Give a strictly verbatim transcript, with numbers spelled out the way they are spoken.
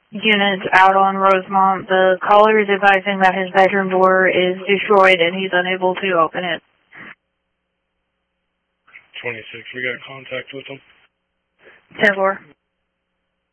units out on Rosemont. The caller is advising that his bedroom door is destroyed and he's unable to open it. twenty-six, we got contact with him. ten four.